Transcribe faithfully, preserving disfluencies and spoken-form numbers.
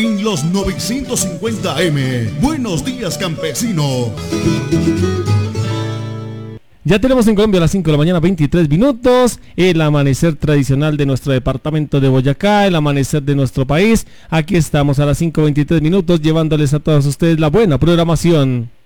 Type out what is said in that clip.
En los novecientos cincuenta A M. Buenos días, campesino. Ya tenemos en Colombia a las cinco de la mañana, veintitrés minutos, el amanecer tradicional de nuestro departamento de Boyacá, el amanecer de nuestro país. Aquí estamos a las cinco veintitrés minutos llevándoles a todos ustedes la buena programación.